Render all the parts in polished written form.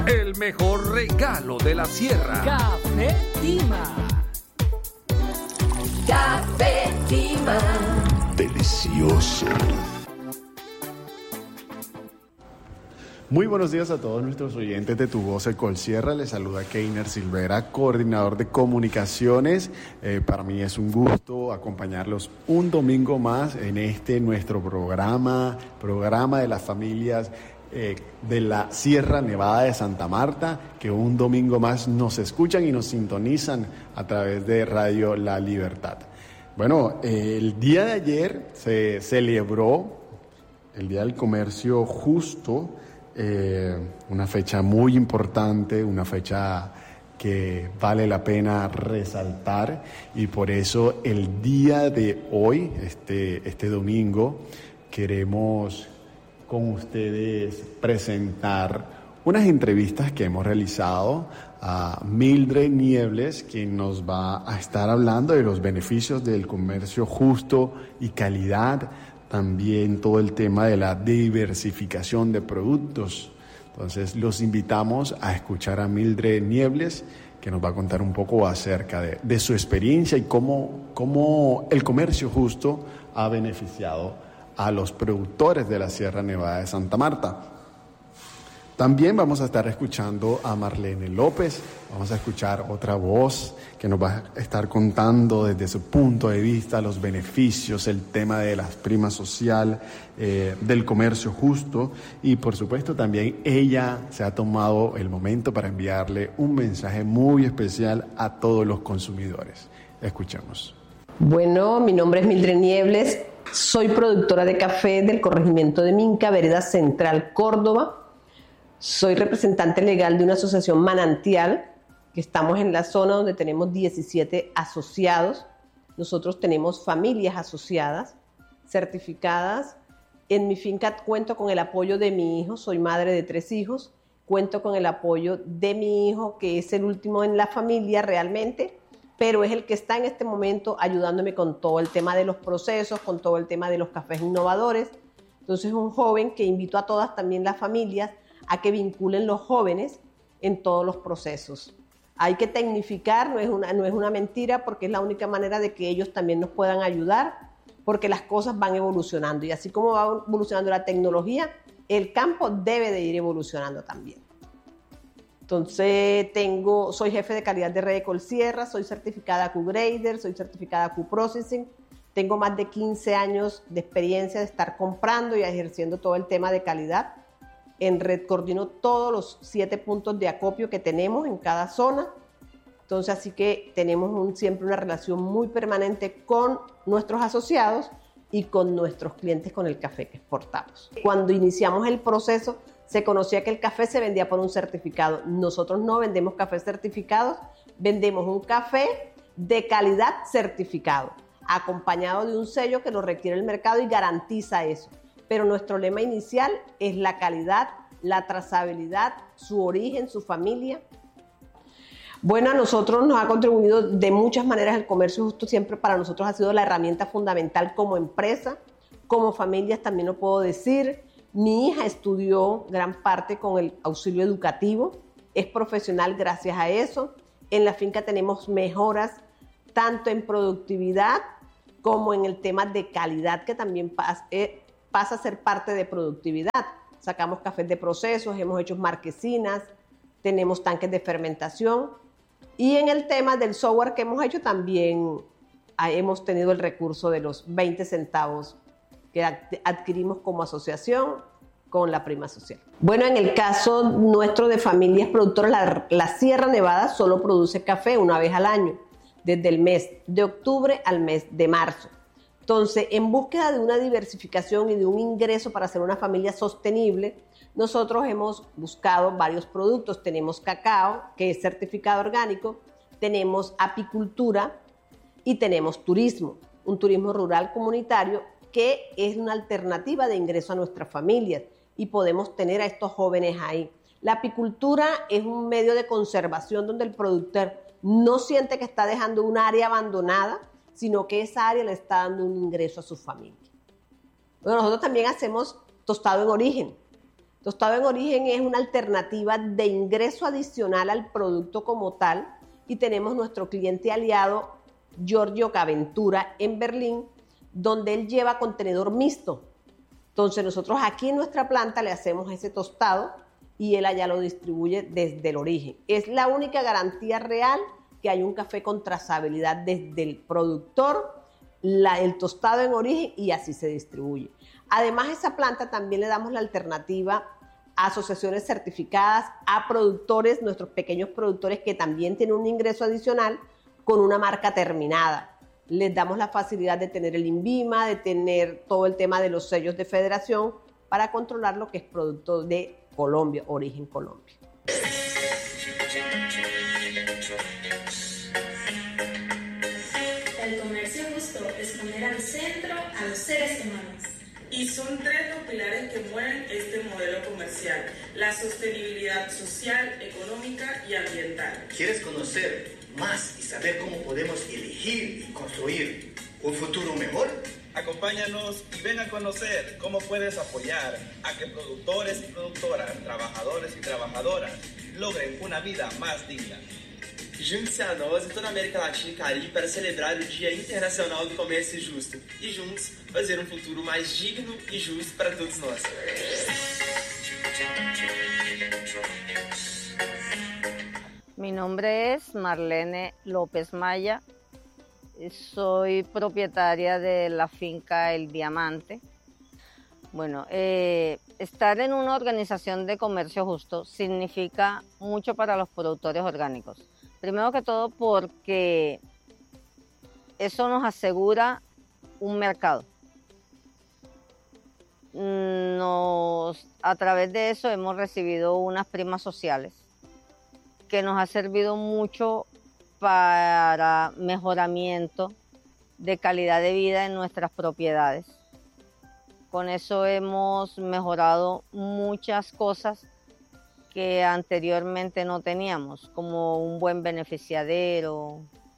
El mejor regalo de la sierra. Café Tima. Café Tima. Delicioso. Muy buenos días a todos nuestros oyentes de Tu Voz Colsierra. Les saluda Keiner Silvera, coordinador de comunicaciones. Para mí es un gusto acompañarlos un domingo más en nuestro programa de las familias de la Sierra Nevada de Santa Marta, que un domingo más nos escuchan y nos sintonizan a través de Radio La Libertad. Bueno, el día de ayer se celebró el Día del Comercio Justo, una fecha muy importante, una fecha que vale la pena resaltar, y por eso el día de hoy, este domingo, queremos con ustedes presentar unas entrevistas que hemos realizado a Mildred Niebles, quien nos va a estar hablando de los beneficios del comercio justo y calidad, también todo el tema de la diversificación de productos. Entonces los invitamos a escuchar a Mildred Niebles, que nos va a contar un poco acerca de su experiencia y cómo el comercio justo ha beneficiado a los productores de la Sierra Nevada de Santa Marta. También vamos a estar escuchando a Marlene López, vamos a escuchar otra voz que nos va a estar contando desde su punto de vista los beneficios, el tema de las primas social, del comercio justo, y por supuesto también ella se ha tomado el momento para enviarle un mensaje muy especial a todos los consumidores. Escuchemos. Bueno, mi nombre es Mildred Niebles, soy productora de café del corregimiento de Minca, vereda Central, Córdoba. Soy representante legal de una asociación Manantial, que estamos en la zona donde tenemos 17 asociados. Nosotros tenemos familias asociadas, certificadas. En mi finca cuento con el apoyo de mi hijo, soy madre de 3 hijos. Cuento con el apoyo de mi hijo, que es el último en la familia realmente, pero es el que está en este momento ayudándome con todo el tema de los procesos, con todo el tema de los cafés innovadores. Entonces es un joven que invito a todas también las familias a que vinculen los jóvenes en todos los procesos. Hay que tecnificar, no es una mentira, porque es la única manera de que ellos también nos puedan ayudar, porque las cosas van evolucionando, y así como va evolucionando la tecnología, el campo debe de ir evolucionando también. Entonces soy jefe de calidad de Red Colsierra, soy certificada Q-Grader, soy certificada Q-Processing, tengo más de 15 años de experiencia de estar comprando y ejerciendo todo el tema de calidad. En Red coordino todos los 7 puntos de acopio que tenemos en cada zona. Entonces, así que tenemos siempre una relación muy permanente con nuestros asociados y con nuestros clientes con el café que exportamos. Cuando iniciamos el proceso, se conocía que el café se vendía por un certificado. Nosotros no vendemos cafés certificados, vendemos un café de calidad certificado, acompañado de un sello que lo requiere el mercado y garantiza eso. Pero nuestro lema inicial es la calidad, la trazabilidad, su origen, su familia. Bueno, a nosotros nos ha contribuido de muchas maneras el comercio justo, siempre para nosotros ha sido la herramienta fundamental como empresa, como familias también lo puedo decir. Mi hija estudió gran parte con el auxilio educativo, es profesional gracias a eso. En la finca tenemos mejoras tanto en productividad como en el tema de calidad, que también pasa a ser parte de productividad. Sacamos cafés de procesos, hemos hecho marquesinas, tenemos tanques de fermentación, y en el tema del software que hemos hecho también hemos tenido el recurso de los 20 centavos que adquirimos como asociación con la prima social. Bueno, en el caso nuestro de familias productoras, la Sierra Nevada solo produce café una vez al año, desde el mes de octubre al mes de marzo. Entonces, en búsqueda de una diversificación y de un ingreso para hacer una familia sostenible, nosotros hemos buscado varios productos. Tenemos cacao, que es certificado orgánico, tenemos apicultura y tenemos turismo, un turismo rural comunitario que es una alternativa de ingreso a nuestras familias y podemos tener a estos jóvenes ahí. La apicultura es un medio de conservación donde el productor no siente que está dejando un área abandonada, sino que esa área le está dando un ingreso a su familia. Bueno, nosotros también hacemos tostado en origen. Tostado en origen es una alternativa de ingreso adicional al producto como tal, y tenemos nuestro cliente aliado Giorgio Caventura en Berlín, donde él lleva contenedor mixto. Entonces nosotros aquí en nuestra planta le hacemos ese tostado y él allá lo distribuye desde el origen. Es la única garantía real que hay un café con trazabilidad desde el productor, el tostado en origen, y así se distribuye. Además, a esa planta también le damos la alternativa a asociaciones certificadas, a productores, nuestros pequeños productores que también tienen un ingreso adicional con una marca terminada. Les damos la facilidad de tener el INVIMA, de tener todo el tema de los sellos de federación para controlar lo que es producto de Colombia, origen Colombia. El comercio justo es poner al centro a los seres humanos. Y son tres los pilares que mueven este modelo comercial: la sostenibilidad social, económica y ambiental. ¿Quieres conocer más y saber cómo podemos elegir y construir un futuro mejor? Acompáñanos y ven a conocer cómo puedes apoyar a que productores y productoras, trabajadores y trabajadoras logren una vida más digna. Junte-se a nós e toda a América Latina e Caribe para celebrar o Dia Internacional do Comércio Justo e juntos fazer um futuro mais digno e justo para todos nós. Mi nombre es Marlene López Maya, soy propietaria de la finca El Diamante. Bueno, estar en una organización de comercio justo significa mucho para los productores orgánicos. Primero que todo porque eso nos asegura un mercado. A través de eso hemos recibido unas primas sociales que nos ha servido mucho para mejoramiento de calidad de vida en nuestras propiedades. Con eso hemos mejorado muchas cosas que anteriormente no teníamos, como un buen beneficiadero,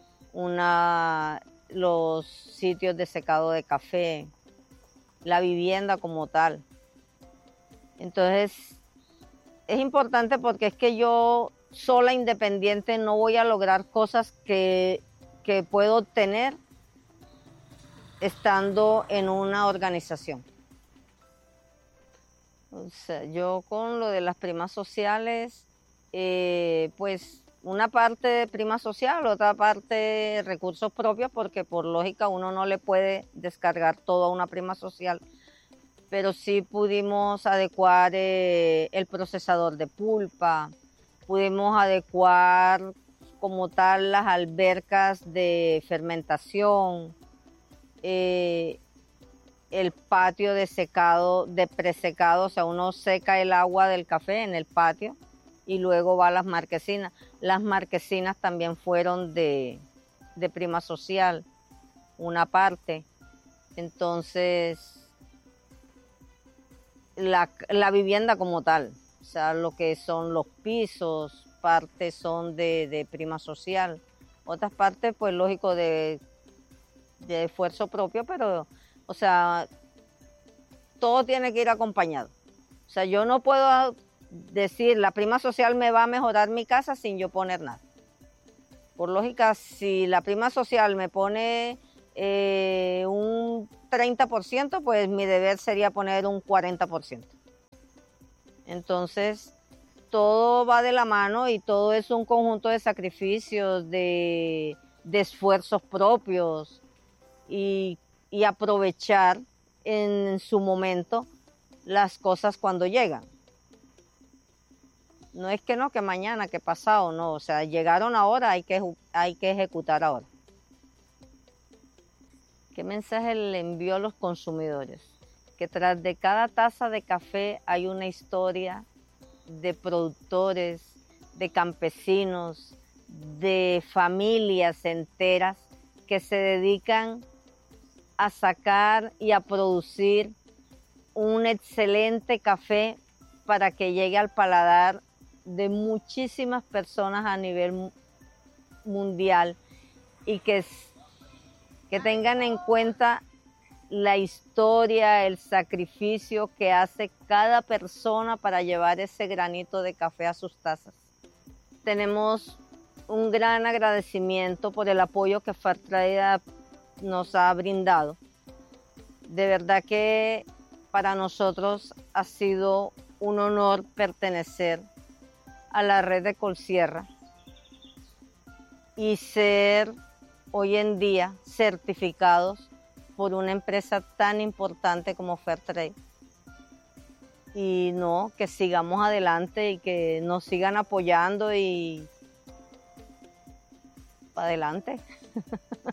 los sitios de secado de café, la vivienda como tal. Entonces, es importante porque es que yo sola, independiente, no voy a lograr cosas que puedo obtener estando en una organización. O sea, yo con lo de las primas sociales, pues una parte de prima social, otra parte recursos propios, porque por lógica uno no le puede descargar todo a una prima social, pero sí pudimos adecuar el procesador de pulpa, pudimos adecuar como tal las albercas de fermentación, el patio de secado, de presecado, o sea, uno seca el agua del café en el patio y luego va a las marquesinas. Las marquesinas también fueron de prima social, una parte. Entonces, la vivienda como tal, o sea, lo que son los pisos, partes son de prima social, otras partes, pues lógico, de esfuerzo propio, pero, o sea, todo tiene que ir acompañado. O sea, yo no puedo decir, la prima social me va a mejorar mi casa sin yo poner nada. Por lógica, si la prima social me pone un 30%, pues mi deber sería poner un 40%. Entonces, todo va de la mano y todo es un conjunto de sacrificios, de esfuerzos propios y aprovechar en su momento las cosas cuando llegan. No es que no, que mañana, que pasado, no. O sea, llegaron ahora, hay que ejecutar ahora. ¿Qué mensaje le envió a los consumidores? Que tras de cada taza de café hay una historia de productores, de campesinos, de familias enteras que se dedican a sacar y a producir un excelente café para que llegue al paladar de muchísimas personas a nivel mundial y que tengan en cuenta la historia, el sacrificio que hace cada persona para llevar ese granito de café a sus tazas. Tenemos un gran agradecimiento por el apoyo que Fairtrade nos ha brindado. De verdad que para nosotros ha sido un honor pertenecer a la red de Colsierra y ser hoy en día certificados por una empresa tan importante como Fairtrade. Y no, que sigamos adelante y que nos sigan apoyando y para adelante.